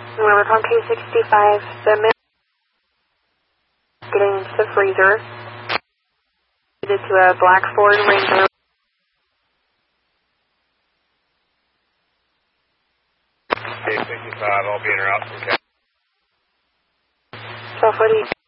Remember, from K65, the man getting into the freezer. Headed to a black Ford Ranger. K65, I'll be en route from Cal. So what do you...